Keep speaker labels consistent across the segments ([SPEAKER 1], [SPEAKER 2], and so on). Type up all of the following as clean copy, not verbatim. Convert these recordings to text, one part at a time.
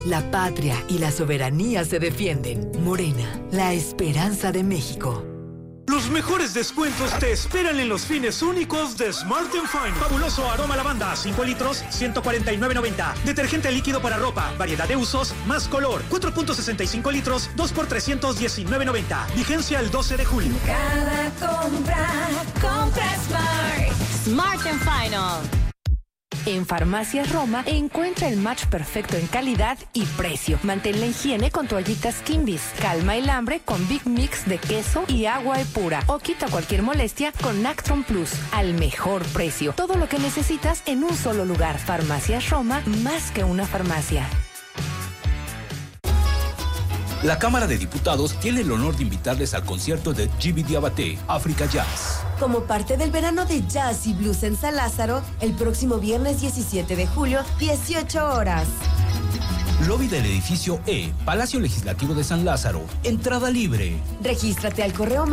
[SPEAKER 1] La patria y la soberanía se defienden. Morena, la esperanza de México.
[SPEAKER 2] Los mejores descuentos te esperan en los fines únicos de Smart & Fine. Fabuloso aroma lavanda, 5 litros, 149.90. Detergente líquido para ropa, variedad de usos, más color. 4.65 litros, 2 por 319.90. Vigencia el 12 de julio.
[SPEAKER 3] Cada compra Smart. Smart & Final.
[SPEAKER 4] En Farmacias Roma encuentra el match perfecto en calidad y precio. Mantén la higiene con toallitas Kimbis. Calma el hambre con Big Mix de queso y agua pura. O quita cualquier molestia con Nactron Plus. Al mejor precio. Todo lo que necesitas en un solo lugar. Farmacias Roma, más que una farmacia.
[SPEAKER 5] La Cámara de Diputados tiene el honor de invitarles al concierto de Gibi Diabaté, África Jazz.
[SPEAKER 6] Como parte del verano de jazz y blues en San Lázaro, el próximo viernes 17 de julio, 18 horas.
[SPEAKER 5] Lobby del edificio E, Palacio Legislativo de San Lázaro. Entrada libre.
[SPEAKER 6] Regístrate al correo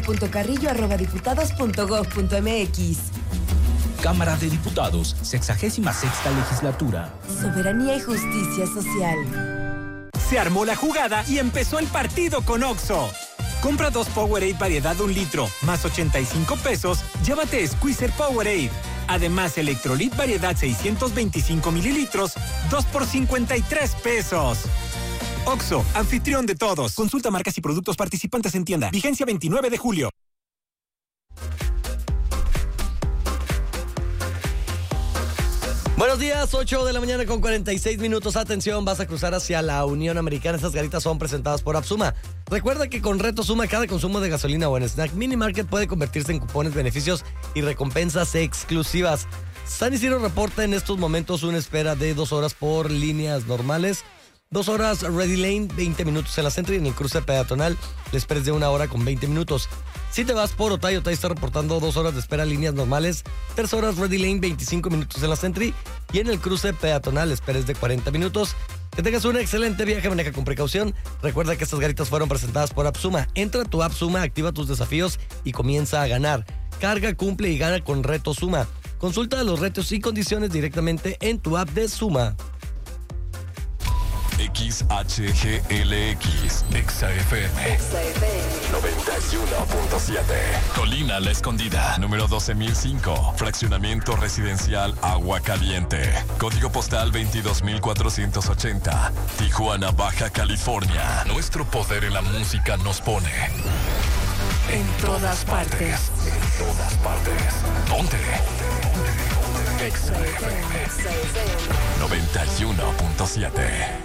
[SPEAKER 6] marisol.carrillo@diputados.gov.mx.
[SPEAKER 5] Cámara de Diputados, 66ª legislatura.
[SPEAKER 6] Soberanía y justicia social.
[SPEAKER 7] Se armó la jugada y empezó el partido con Oxxo. Compra 2 Powerade variedad 1 litro, más 85 pesos, llévate Squeezer Powerade. Además, Electrolit variedad 625 mililitros, 2 por 53 pesos. Oxxo, anfitrión de todos. Consulta marcas y productos participantes en tienda. Vigencia 29 de julio.
[SPEAKER 8] Buenos días, 8 de la mañana con 46 minutos. Atención, vas a cruzar hacia la Unión Americana. Estas garitas son presentadas por Absuma. Recuerda que con Reto Suma, cada consumo de gasolina o en Snack Mini Market puede convertirse en cupones, beneficios y recompensas exclusivas. San Isidro reporta en estos momentos una espera de 2 horas por líneas normales. 2 horas Ready Lane, 20 minutos en la Centro, y en el cruce peatonal la espera es de 1 hora con 20 minutos. Si te vas por Otay está reportando 2 horas de espera líneas normales, 3 horas Ready Lane, 25 minutos en la Sentry, y en el cruce peatonal la espera es de 40 minutos. Que tengas un excelente viaje, maneja con precaución. Recuerda que estas garitas fueron presentadas por AppSuma. Entra a tu AppSuma, activa tus desafíos y comienza a ganar. Carga, cumple y gana con Reto Suma. Consulta los retos y condiciones directamente en tu app de Suma.
[SPEAKER 9] XHGLX, XFM 91.7. Colina La Escondida, número 12.005. Fraccionamiento residencial Agua Caliente. Código postal 22.480. Tijuana, Baja California. Nuestro poder en la música nos pone en todas partes. En todas partes. ¿Dónde? XFM 91.7.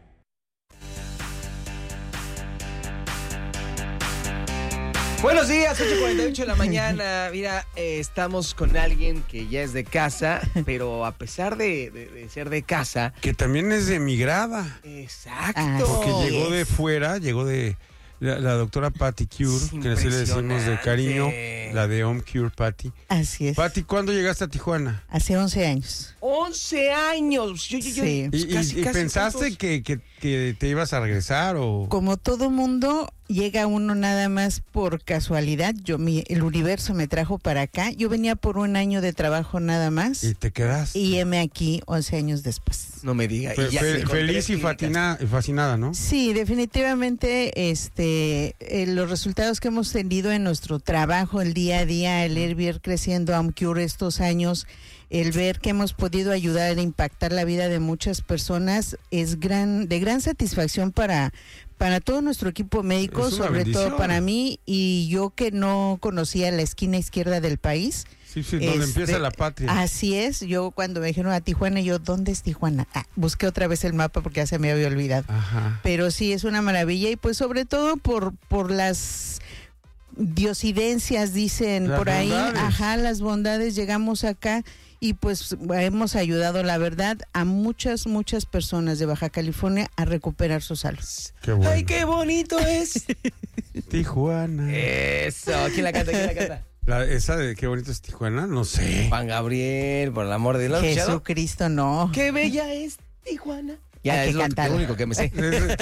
[SPEAKER 10] Buenos días, 8:48 de la mañana. Mira, estamos con alguien que ya es de casa, pero a pesar de ser de casa...
[SPEAKER 11] Que también es emigrada.
[SPEAKER 10] Exacto.
[SPEAKER 11] Porque llegó de fuera, llegó de la doctora Patty Cure, que así le decimos de cariño, la de Home Cure Patty.
[SPEAKER 12] Así es.
[SPEAKER 11] Patty, ¿cuándo llegaste a Tijuana?
[SPEAKER 12] Hace 11 años.
[SPEAKER 10] 11 años.
[SPEAKER 12] Sí.
[SPEAKER 10] Pues
[SPEAKER 11] ¿Y pensaste que te ibas a regresar o...?
[SPEAKER 12] Como todo mundo, llega uno nada más por casualidad. El universo me trajo para acá. Yo venía por un año de trabajo nada más.
[SPEAKER 11] ¿Y te quedaste?
[SPEAKER 12] Y heme aquí 11 años después.
[SPEAKER 10] No me diga.
[SPEAKER 11] Feliz y fascinada, ¿no?
[SPEAKER 12] Sí, definitivamente los resultados que hemos tenido en nuestro trabajo, el día a día, el ver creciendo Amcure estos años, el ver que hemos podido ayudar a impactar la vida de muchas personas es de gran satisfacción para todo nuestro equipo médico, sobre todo para mí, y yo que no conocía la esquina izquierda del país.
[SPEAKER 11] Sí, donde empieza la patria.
[SPEAKER 12] Así es, yo cuando me dijeron a Tijuana, ¿dónde es Tijuana? Busqué otra vez el mapa porque ya se me había olvidado.
[SPEAKER 11] Ajá.
[SPEAKER 12] Pero sí, es una maravilla, y pues sobre todo por las diosidencias, dicen las por ahí, bondades. Las bondades, llegamos acá y pues hemos ayudado, la verdad, a muchas personas de Baja California a recuperar su salud.
[SPEAKER 11] Qué bueno.
[SPEAKER 10] ¡Ay, qué bonito es!
[SPEAKER 11] Tijuana.
[SPEAKER 10] Eso, ¿quién la canta?
[SPEAKER 11] Esa de qué bonito es Tijuana, no sé.
[SPEAKER 10] Juan Gabriel, por el amor de Dios.
[SPEAKER 12] Jesucristo, no.
[SPEAKER 10] ¡Qué bella es Tijuana!
[SPEAKER 12] Ya hay que cantar.
[SPEAKER 10] Lo único que me sé.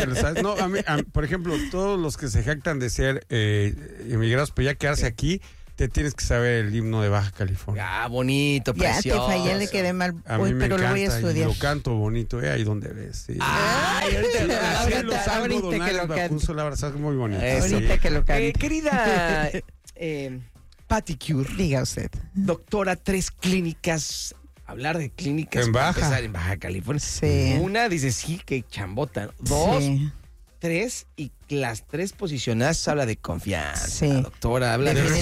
[SPEAKER 11] No, por ejemplo, todos los que se jactan de ser emigrados, pero ya quedarse aquí, te tienes que saber el himno de Baja California.
[SPEAKER 10] Ah, bonito, precioso.
[SPEAKER 12] Ya te fallé, le quedé mal
[SPEAKER 11] A
[SPEAKER 12] hoy,
[SPEAKER 11] mí me
[SPEAKER 12] pero lo voy a
[SPEAKER 11] encanta y
[SPEAKER 12] estudiar.
[SPEAKER 11] lo canto bonito, ahí donde ves. Sí.
[SPEAKER 10] Ay,
[SPEAKER 12] ahorita que lo cante.
[SPEAKER 11] La verdad, muy bonito.
[SPEAKER 12] Ahorita que lo cante.
[SPEAKER 10] Querida Patty Cure.
[SPEAKER 12] Diga usted.
[SPEAKER 10] Doctora, 3 clínicas. Hablar de clínicas.
[SPEAKER 11] En
[SPEAKER 10] para
[SPEAKER 11] Baja.
[SPEAKER 10] empezar, en Baja California.
[SPEAKER 12] Sí.
[SPEAKER 10] Una dice sí, que chambota. 2,
[SPEAKER 12] Sí.
[SPEAKER 10] 3 y las 3 posicionadas habla de confianza.
[SPEAKER 12] Sí.
[SPEAKER 10] Doctora, habla de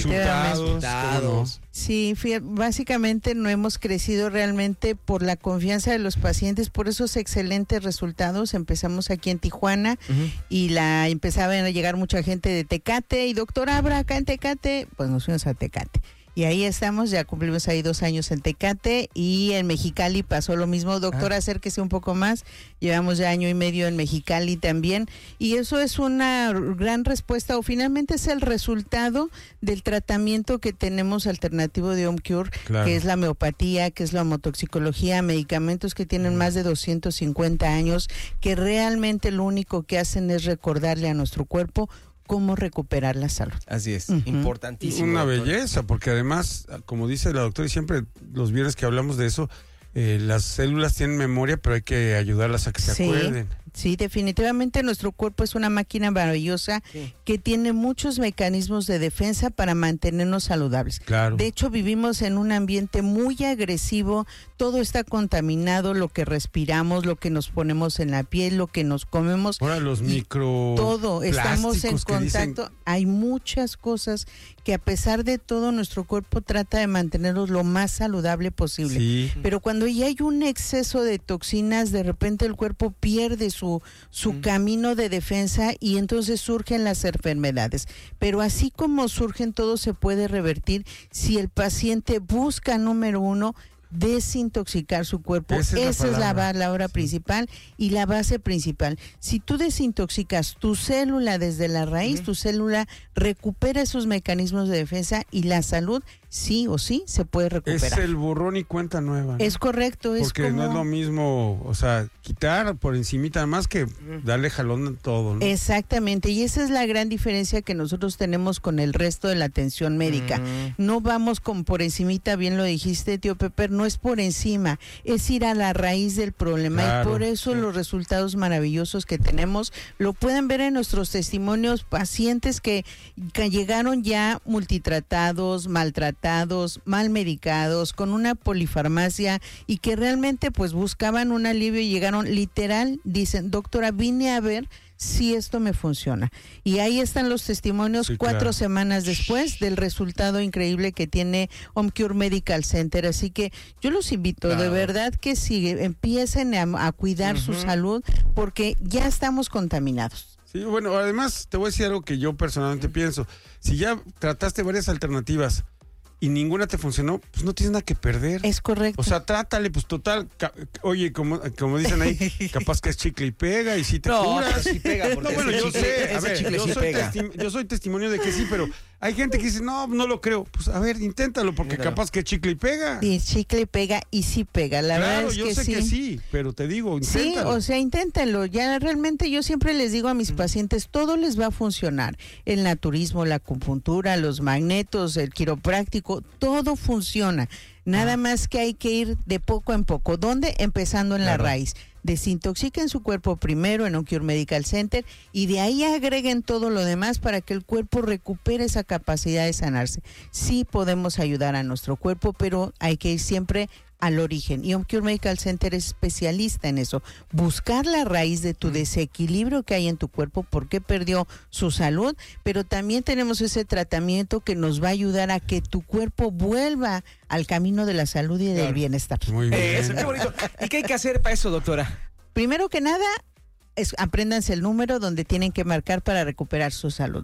[SPEAKER 10] resultados.
[SPEAKER 12] Sí, básicamente no hemos crecido realmente por la confianza de los pacientes, por esos excelentes resultados. Empezamos aquí en Tijuana y empezaba a llegar mucha gente de Tecate y doctora, ¿habrá acá en Tecate? Pues nos fuimos a Tecate. Y ahí estamos, ya cumplimos ahí 2 años en Tecate y en Mexicali pasó lo mismo. Doctora, acérquese un poco más. Llevamos ya 1 año y medio en Mexicali también. Y eso es una gran respuesta o finalmente es el resultado del tratamiento que tenemos alternativo de OmCure,
[SPEAKER 11] Claro.
[SPEAKER 12] que es la homeopatía, que es la homotoxicología, medicamentos que tienen más de 250 años, que realmente lo único que hacen es recordarle a nuestro cuerpo cómo recuperar la salud.
[SPEAKER 10] Así es, importantísimo.
[SPEAKER 11] Una
[SPEAKER 10] doctor.
[SPEAKER 11] belleza, porque además, como dice la doctora, y siempre los viernes que hablamos de eso, las células tienen memoria, pero hay que ayudarlas a que se acuerden.
[SPEAKER 12] Sí, definitivamente nuestro cuerpo es una máquina maravillosa que tiene muchos mecanismos de defensa para mantenernos saludables.
[SPEAKER 11] Claro.
[SPEAKER 12] De hecho, vivimos en un ambiente muy agresivo, todo está contaminado, lo que respiramos, lo que nos ponemos en la piel, lo que nos comemos.
[SPEAKER 11] Ahora los micro
[SPEAKER 12] Todo, estamos en
[SPEAKER 11] plásticos que dicen-
[SPEAKER 12] contacto. Hay muchas cosas que a pesar de todo nuestro cuerpo trata de mantenerlos lo más saludable posible.
[SPEAKER 11] Sí.
[SPEAKER 12] Pero cuando ya hay un exceso de toxinas, de repente el cuerpo pierde su camino de defensa y entonces surgen las enfermedades. Pero así como surgen, todo se puede revertir si el paciente busca, número 1, desintoxicar su cuerpo.
[SPEAKER 11] Esa es la
[SPEAKER 12] palabra principal y la base principal. Si tú desintoxicas tu célula desde la raíz, tu célula recupera esos mecanismos de defensa y la salud sí o sí se puede recuperar.
[SPEAKER 11] Es el borrón y cuenta nueva, ¿no?
[SPEAKER 12] Es correcto, es
[SPEAKER 11] Porque
[SPEAKER 12] como...
[SPEAKER 11] no es lo mismo, o sea, quitar por encimita más que darle jalón a todo, ¿no?
[SPEAKER 12] Exactamente, y esa es la gran diferencia que nosotros tenemos con el resto de la atención médica. No vamos con por encimita, bien lo dijiste, tío Pepper, no es por encima, es ir a la raíz del problema.
[SPEAKER 11] Claro,
[SPEAKER 12] y por eso los resultados maravillosos que tenemos lo pueden ver en nuestros testimonios, pacientes que llegaron ya multitratados, maltratados, mal medicados, con una polifarmacia y que realmente pues buscaban un alivio y llegaron literal, dicen, doctora, vine a ver si esto me funciona. Y ahí están los testimonios
[SPEAKER 11] Sí,
[SPEAKER 12] 4
[SPEAKER 11] claro.
[SPEAKER 12] semanas después del resultado increíble que tiene OmCure Medical Center. Así que yo los invito de verdad que si empiecen a cuidar su salud porque ya estamos contaminados.
[SPEAKER 11] Sí, bueno, además te voy a decir algo que yo personalmente pienso. Si ya trataste varias alternativas y ninguna te funcionó, pues no tienes nada que perder.
[SPEAKER 12] Es correcto.
[SPEAKER 11] O sea, trátale, pues total, oye, como dicen ahí, capaz que es chicle y pega y si te curas.
[SPEAKER 10] Sí pega, porque
[SPEAKER 11] No, bueno,
[SPEAKER 10] ese
[SPEAKER 11] yo
[SPEAKER 10] chicle-
[SPEAKER 11] sé, a
[SPEAKER 10] ese
[SPEAKER 11] ver,
[SPEAKER 10] chicle
[SPEAKER 11] yo
[SPEAKER 10] sí
[SPEAKER 11] soy
[SPEAKER 10] pega.
[SPEAKER 11] yo soy testimonio de que sí, pero hay gente que dice, no lo creo. Pues a ver, inténtalo, porque
[SPEAKER 10] Inténtalo.
[SPEAKER 11] capaz que chicle y pega.
[SPEAKER 12] Y chicle pega y sí pega, la verdad
[SPEAKER 11] Claro,
[SPEAKER 12] es
[SPEAKER 11] yo
[SPEAKER 12] que
[SPEAKER 11] sé
[SPEAKER 12] sí.
[SPEAKER 11] que sí, pero te digo,
[SPEAKER 12] Sí,
[SPEAKER 11] inténtalo.
[SPEAKER 12] o sea, inténtenlo. Ya realmente yo siempre les digo a mis pacientes, todo les va a funcionar. El naturismo, la acupuntura, los magnetos, el quiropráctico, todo funciona. Nada más que hay que ir de poco en poco. ¿Dónde? Empezando en la raíz. Desintoxiquen su cuerpo primero en OmCure Medical Center y de ahí agreguen todo lo demás para que el cuerpo recupere esa capacidad de sanarse. Sí podemos ayudar a nuestro cuerpo, pero hay que ir siempre al origen. Y OmCure Medical Center es especialista en eso. Buscar la raíz de tu desequilibrio que hay en tu cuerpo, por qué perdió su salud, pero también tenemos ese tratamiento que nos va a ayudar a que tu cuerpo vuelva al camino de la salud y del bienestar.
[SPEAKER 11] Muy bien.
[SPEAKER 10] Eso, qué bonito. ¿Y qué hay que hacer para eso, doctora?
[SPEAKER 12] Primero que nada, apréndanse el número donde tienen que marcar para recuperar su salud.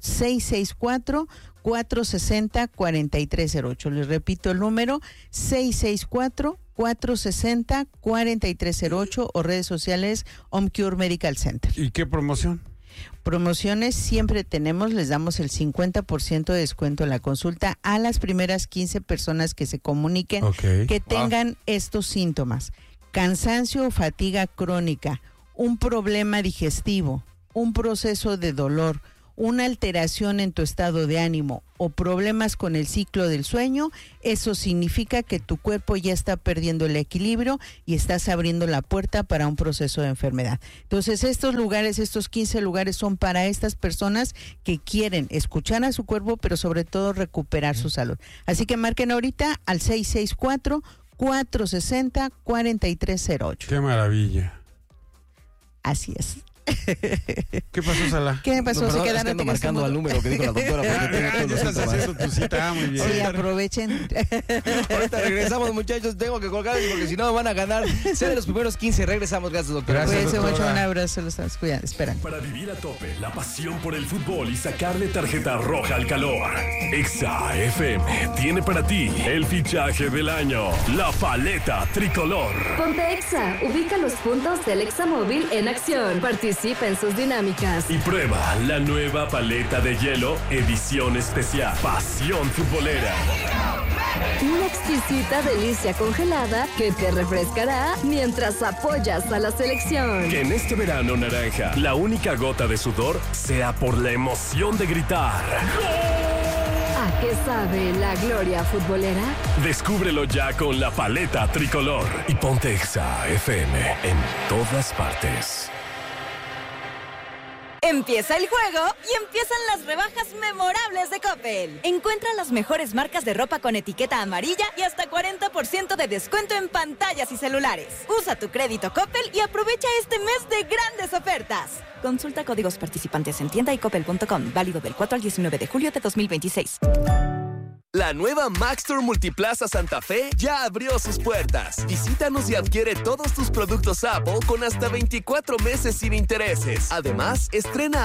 [SPEAKER 12] 664-460-4308. Les repito el número, 664-460-4308 o redes sociales OmCure Medical Center.
[SPEAKER 11] ¿Y qué promoción?
[SPEAKER 12] Promociones siempre tenemos, les damos el 50% de descuento en la consulta a las primeras 15 personas que se comuniquen que tengan estos síntomas: cansancio o fatiga crónica, un problema digestivo, un proceso de dolor, una alteración en tu estado de ánimo o problemas con el ciclo del sueño, eso significa que tu cuerpo ya está perdiendo el equilibrio y estás abriendo la puerta para un proceso de enfermedad. Entonces, estos lugares, estos 15 lugares son para estas personas que quieren escuchar a su cuerpo, pero sobre todo recuperar su salud. Así que marquen ahorita al 664-460-4308.
[SPEAKER 11] ¡Qué maravilla!
[SPEAKER 12] Así es.
[SPEAKER 11] ¿Qué pasó, Sala?
[SPEAKER 12] ¿Qué pasó?
[SPEAKER 10] No,
[SPEAKER 12] Se
[SPEAKER 10] perdón,
[SPEAKER 12] quedaron
[SPEAKER 10] es que ando marcando al número que dijo la doctora. Porque tiene todos los
[SPEAKER 11] estás
[SPEAKER 10] síntomas.
[SPEAKER 11] haciendo tu cita, muy bien.
[SPEAKER 12] Sí, aprovechen.
[SPEAKER 10] Ahorita regresamos, muchachos. Tengo que colgarles porque si no me van a ganar. Sé de los primeros 15. Regresamos. Gracias, doctora.
[SPEAKER 11] Gracias,
[SPEAKER 12] Cuídense
[SPEAKER 11] doctora.
[SPEAKER 12] mucho, un abrazo, los estamos cuidando. Esperan.
[SPEAKER 9] Para vivir a tope la pasión por el fútbol y sacarle tarjeta roja al calor, Exa FM tiene para ti el fichaje del año, la paleta tricolor.
[SPEAKER 3] Ponte Exa, ubica los puntos del Exa móvil en acción. Participa en sus dinámicas.
[SPEAKER 9] Y prueba la nueva paleta de hielo, edición especial, Pasión Futbolera.
[SPEAKER 3] Una exquisita delicia congelada que te refrescará mientras apoyas a la selección.
[SPEAKER 9] Que en este verano naranja, la única gota de sudor sea por la emoción de gritar.
[SPEAKER 3] ¿A qué sabe la gloria futbolera?
[SPEAKER 9] Descúbrelo ya con la paleta tricolor. Y ponte Exa FM en todas partes.
[SPEAKER 13] Empieza el juego y empiezan las rebajas memorables de Coppel. Encuentra las mejores marcas de ropa con etiqueta amarilla y hasta 40% de descuento en pantallas y celulares. Usa tu crédito Coppel y aprovecha este mes de grandes ofertas. Consulta códigos participantes en tienda y coppel.com. Válido del 4 al 19 de julio de 2026.
[SPEAKER 14] La nueva Maxstore Multiplaza Santa Fe ya abrió sus puertas. Visítanos y adquiere todos tus productos Apple con hasta 24 meses sin intereses. Además, estrena